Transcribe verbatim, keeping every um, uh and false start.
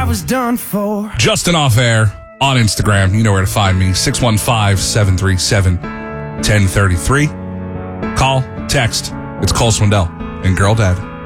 was done for. Justin Off Air on Instagram. You know where to find me. six one five, seven three seven, one zero three three. Call, text. It's Cole Swindell and Girl Dad.